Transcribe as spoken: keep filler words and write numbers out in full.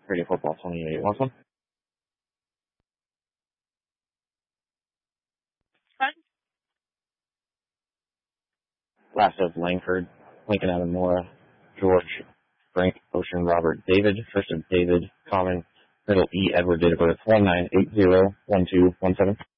Radio Football twenty-eight. Want one? Last of Langford, Lincoln Adam Mora, George, Frank, Ocean, Robert, David, first of David, Common, middle E, Edward, date of birth one nine eight zero one two one seven.